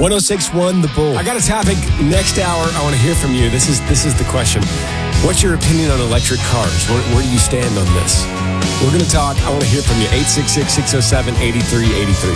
1061 The Bull. I got a topic next hour. I want to hear from you. This is the question. What's your opinion on electric cars? Where do you stand on this? We're going to talk. I want to hear from you. 866-607-8383.